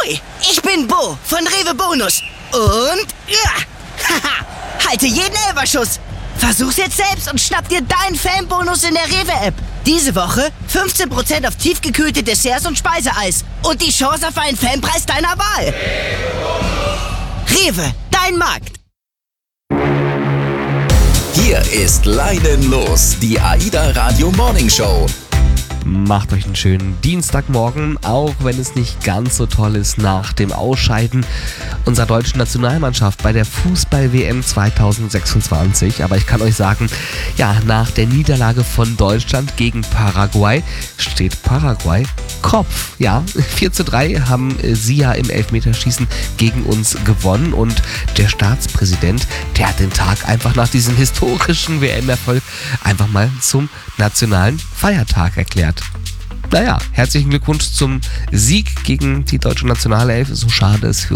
Ahoi, ich bin Bo von Rewe Bonus. Und halte jeden Elferschuss. Versuch's jetzt selbst und schnapp dir deinen Fanbonus in der Rewe-App. Diese Woche 15% auf tiefgekühlte Desserts und Speiseeis. Und die Chance auf einen Fanpreis deiner Wahl. Rewe, dein Markt. Hier ist Leinen los, die AIDA Radio Morning Show. Macht euch einen schönen Dienstagmorgen, auch wenn es nicht ganz so toll ist nach dem Ausscheiden unserer deutschen Nationalmannschaft bei der Fußball-WM 2026. Aber ich kann euch sagen, ja, nach der Niederlage von Deutschland gegen Paraguay steht Paraguay Kopf. Ja, 4:3 haben sie ja im Elfmeterschießen gegen uns gewonnen und der Staatspräsident, der hat den Tag einfach nach diesem historischen WM-Erfolg einfach mal zum nationalen Feiertag erklärt. Naja, herzlichen Glückwunsch zum Sieg gegen die deutsche Nationalelf, so schade es für